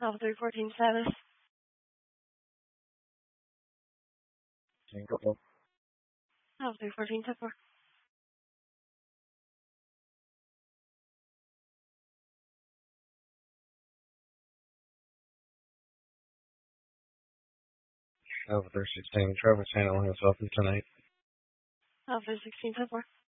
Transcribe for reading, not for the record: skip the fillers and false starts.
Alpha 314 status. Tango. Alpha 314 10-4. Alpha 316, traffic handling is open tonight. Alpha 316 10-4.